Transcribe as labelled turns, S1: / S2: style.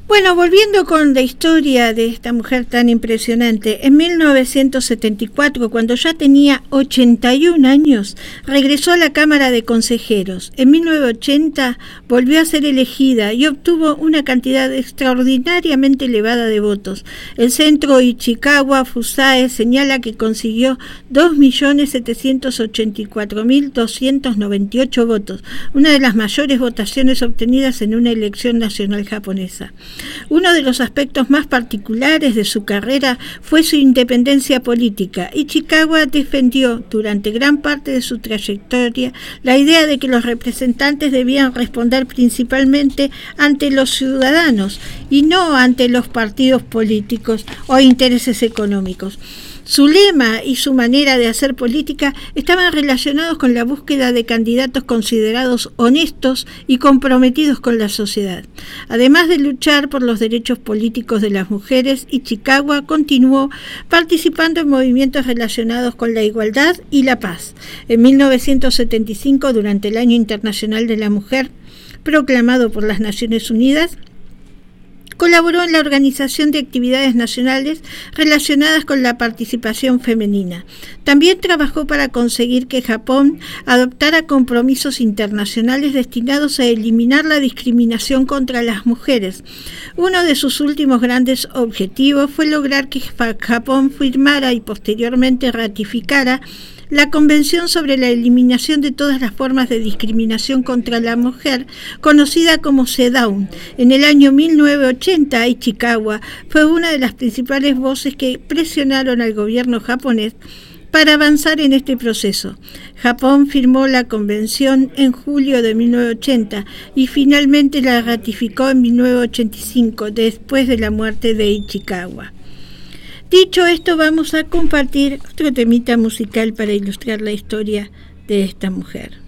S1: Bueno, volviendo con la historia de esta mujer tan impresionante, en 1974, cuando ya tenía 81 años, regresó a la Cámara de Consejeros. En 1980 volvió a ser elegida y obtuvo una cantidad extraordinariamente elevada de votos. El centro Ichikawa Fusae señala que consiguió 2.784.298 votos, una de las mayores votaciones obtenidas en una elección nacional japonesa. Uno de los aspectos más particulares de su carrera fue su independencia política. Ichikawa defendió durante gran parte de su trayectoria la idea de que los representantes debían responder principalmente ante los ciudadanos y no ante los partidos políticos o intereses económicos. Su lema y su manera de hacer política estaban relacionados con la búsqueda de candidatos considerados honestos y comprometidos con la sociedad. Además de luchar por los derechos políticos de las mujeres, Ichikawa continuó participando en movimientos relacionados con la igualdad y la paz. En 1975, durante el Año Internacional de la Mujer, proclamado por las Naciones Unidas, colaboró en la organización de actividades nacionales relacionadas con la participación femenina. También trabajó para conseguir que Japón adoptara compromisos internacionales destinados a eliminar la discriminación contra las mujeres. Uno de sus últimos grandes objetivos fue lograr que Japón firmara y posteriormente ratificara la Convención sobre la Eliminación de todas las formas de discriminación contra la mujer, conocida como CEDAW. En el año 1980, Ichikawa fue una de las principales voces que presionaron al gobierno japonés para avanzar en este proceso. Japón firmó la convención en julio de 1980 y finalmente la ratificó en 1985, después de la muerte de Ichikawa. Dicho esto, vamos a compartir otro temita musical para ilustrar la historia de esta mujer.